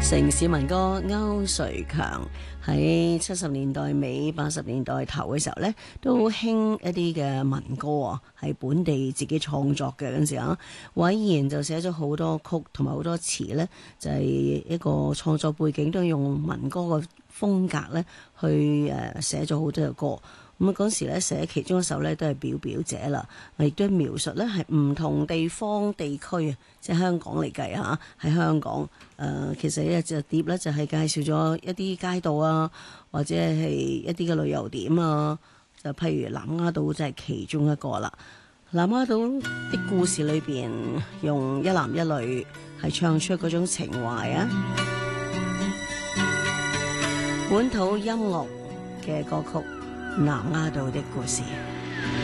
城市民歌區瑞強喺70年代尾80年代頭嘅時候呢，都好興一啲嘅民歌啊，係本地自己創作嘅嗰陣時啊，韋然就寫咗好多曲同埋好多詞呢，就係一個創作背景都用民歌嘅風格呢去寫咗好多嘅歌。咁嗰時咧寫其中一首咧都係表表者啦，亦都描述咧係唔同地方地區啊，即係香港嚟計嚇，喺香港其實呢隻碟咧就係介紹咗一啲街道啊，或者係一啲嘅旅遊點啊，就譬如南丫島就係其中一個啦。南丫島的故事裏邊用一男一女係唱出嗰種情懷啊，本土音樂嘅歌曲。南丫島的故事。